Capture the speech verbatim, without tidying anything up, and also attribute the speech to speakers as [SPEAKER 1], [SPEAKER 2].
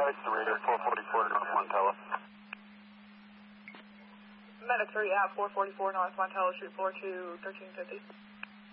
[SPEAKER 1] Medic three at four forty-four North Montello.
[SPEAKER 2] Medic three at four forty-four North Montello, shoot four two, thirteen fifty.